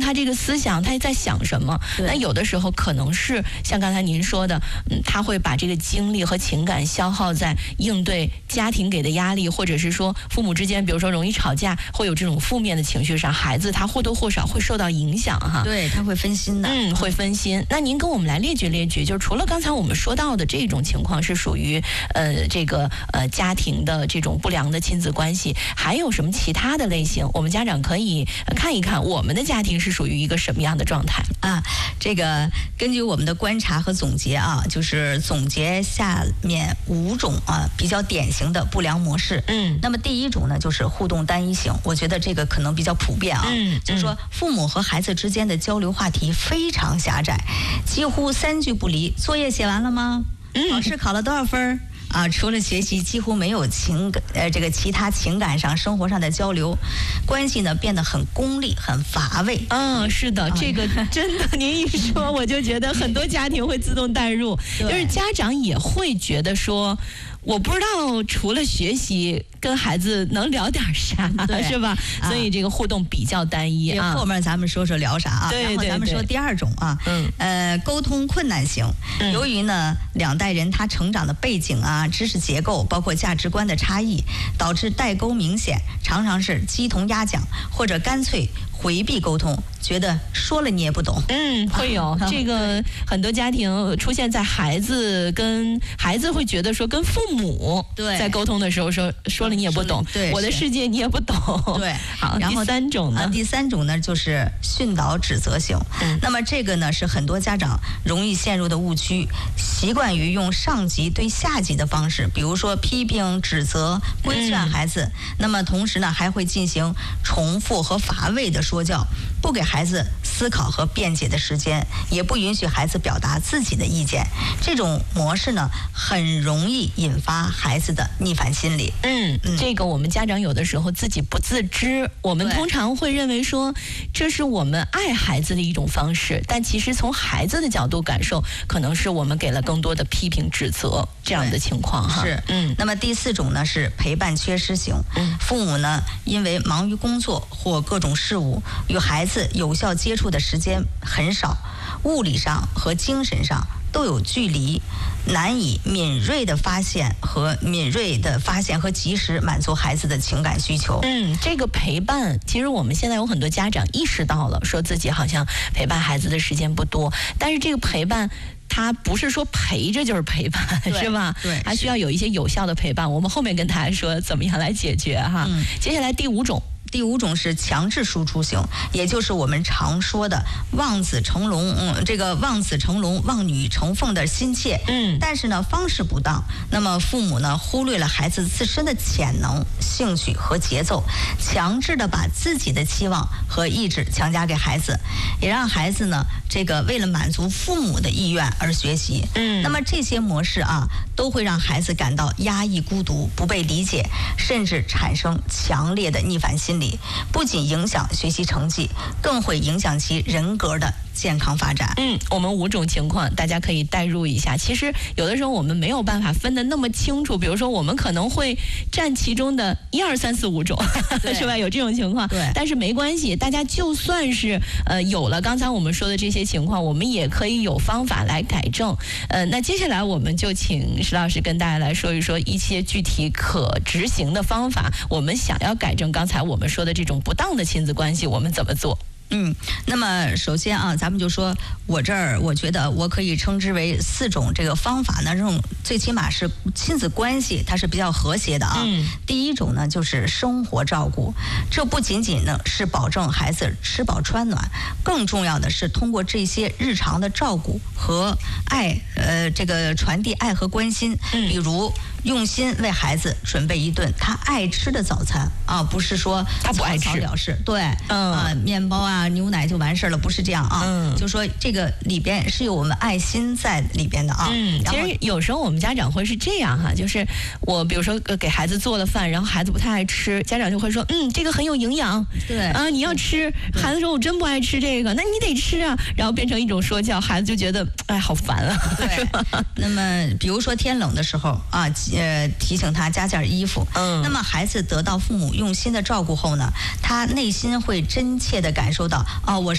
他这个思想他在想什么。那有的时候可能是像刚才您说的，他会把这个精力和情感消耗在应对家庭给的压力，或者是说父母之间比如说容易吵架，会有这种负面的情绪上，孩子他或多或少会受到影响哈。 对，他会分心的。 会分心。那您跟我们来列举，就是除了刚才我们说到的这种情况是属于这个家庭的这种不良的亲子关系，还有什么其他的类型？我们家长可以看一看我们的家庭是属于一个什么样的状态啊？这个根据我们的观察和总结啊，就是总结下面5种比较典型的不良模式。那么第一种呢，就是互动单一型，我觉得这个可能比较普遍啊。就是说父母和孩子之间的交流话题非常狭窄，几乎3句不离。作业写完了吗？考试考了多少分？除了学习，几乎没有这个其他情感上、生活上的交流，关系呢变得很功利、很乏味。 是的，这个真的，您一说，我就觉得很多家庭会自动带入，就是家长也会觉得说，我不知道除了学习跟孩子能聊点啥，是吧？所以这个互动比较单一啊。 后面咱们说说聊啥啊？然后咱们说第2种啊，沟通困难型。由于呢2代人他成长的背景啊、知识结构，包括价值观的差异，导致代沟明显，常常是鸡同鸭讲，或者干脆回避沟通，觉得说了你也不懂。 会有这个很多家庭出现在孩子会觉得说跟父母在沟通的时候说了你也不懂，我的世界你也不懂。 对， 好， 然后第3种呢？ 第3种呢就是训导指责型。那么这个呢是很多家长容易陷入的误区，习惯于用上级对下级的方式，比如说批评、指责、规劝孩子。那么同时呢还会进行重复和乏味的说教，不给孩子思考和辩解的时间，也不允许孩子表达自己的意见。这种模式呢很容易引发孩子的逆反心理。 这个我们家长有的时候自己不自知，我们通常会认为说这是我们爱孩子的一种方式，但其实从孩子的角度感受，可能是我们给了更多的批评指责这样的情况哈。 是，那么第4种呢是陪伴缺失型。父母呢因为忙于工作或各种事务，与孩子有效接触的时间很少，物理上和精神上都有距离，难以敏锐的发现和及时满足孩子的情感需求。 这个陪伴，其实我们现在有很多家长意识到了，说自己好像陪伴孩子的时间不多，但是这个陪伴它不是说陪着就是陪伴，是吧？ 对， 还需要有一些有效的陪伴。我们后面跟大家说怎么样来解决哈。接下来第5种。 第5种是强制输出型，也就是我们常说的望子成龙，这个望子成龙、望女成凤的心切。但是呢，方式不当，那么父母呢忽略了孩子自身的潜能、兴趣和节奏，强制的把自己的期望和意志强加给孩子，也让孩子呢这个为了满足父母的意愿而学习。那么这些模式都会让孩子感到压抑、孤独、不被理解，甚至产生强烈的逆反心理。不仅影响学习成绩，更会影响其人格的健康发展。 我们5种情况大家可以代入一下。其实有的时候我们没有办法分得那么清楚，比如说我们可能会占其中的1、2、3、4、5种，是吧？有这种情况。 对， 但是没关系，大家就算是有了刚才我们说的这些情况，我们也可以有方法来改正。那接下来我们就请石老师跟大家来说一说一些具体可执行的方法。我们想要改正刚才我们说的这种不当的亲子关系，我们怎么做？ 那么首先咱们就说我这儿，我觉得我可以称之为4种这个方法呢，这种最起码是亲子关系它是比较和谐的第1种呢就是生活照顾，这不仅仅呢是保证孩子吃饱穿暖，更重要的是通过这些日常的照顾和爱，这个传递爱和关心。比如用心为孩子准备一顿他爱吃的早餐不是说他不爱吃了事，对，面包牛奶就完事了，不是这样就说这个里边是有我们爱心在里边的其实有时候我们家长会是这样就是我比如说给孩子做了饭，然后孩子不太爱吃，家长就会说这个很有营养， 对你要吃。孩子说我真不爱吃这个，那你得吃然后变成一种说教，孩子就觉得好烦对，那么比如说天冷的时候提醒他加件衣服。那么孩子得到父母用心的照顾后呢，他内心会真切的感受到我